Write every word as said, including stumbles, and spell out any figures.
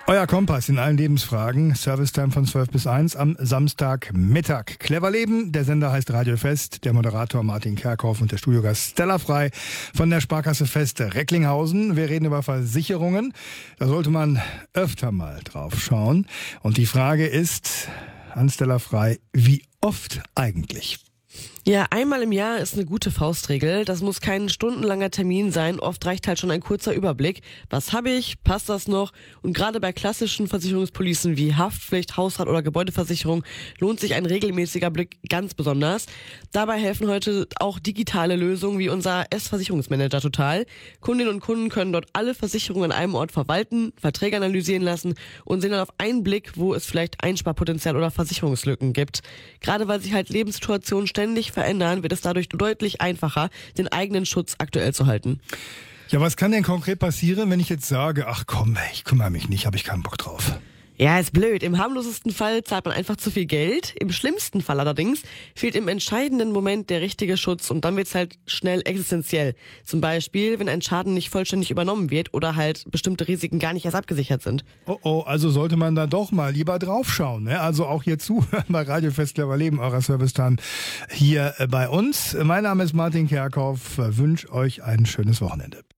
Euer Kompass in allen Lebensfragen. Servicetime von zwölf bis eins am Samstagmittag. Clever Leben, der Sender heißt Radio Fest. Der Moderator Martin Kerkhoff und der Studiogast Stella Frei von der Sparkasse Fest Recklinghausen. Wir reden über Versicherungen. Da sollte man öfter mal drauf schauen. Und die Frage ist an Stella Frei, wie oft eigentlich? Ja, einmal im Jahr ist eine gute Faustregel. Das muss kein stundenlanger Termin sein. Oft reicht halt schon ein kurzer Überblick. Was habe ich? Passt das noch? Und gerade bei klassischen Versicherungspolicen wie Haftpflicht, Hausrat oder Gebäudeversicherung lohnt sich ein regelmäßiger Blick ganz besonders. Dabei helfen heute auch digitale Lösungen wie unser S-Versicherungsmanager total. Kundinnen und Kunden können dort alle Versicherungen an einem Ort verwalten, Verträge analysieren lassen und sehen dann auf einen Blick, wo es vielleicht Einsparpotenzial oder Versicherungslücken gibt. Gerade weil sich halt Lebenssituationen ständig verändern, wird es dadurch deutlich einfacher, den eigenen Schutz aktuell zu halten. Ja, was kann denn konkret passieren, wenn ich jetzt sage, ach komm, ich kümmere mich nicht, habe ich keinen Bock drauf? Ja, ist blöd. Im harmlosesten Fall zahlt man einfach zu viel Geld. Im schlimmsten Fall allerdings fehlt im entscheidenden Moment der richtige Schutz und dann wird's halt schnell existenziell. Zum Beispiel, wenn ein Schaden nicht vollständig übernommen wird oder halt bestimmte Risiken gar nicht erst abgesichert sind. Oh oh, also sollte man da doch mal lieber draufschauen, ne? Also auch hier zuhören bei Radio Fest Clever Leben, eurer Servicetime hier bei uns. Mein Name ist Martin Kerkhoff, wünsche euch ein schönes Wochenende.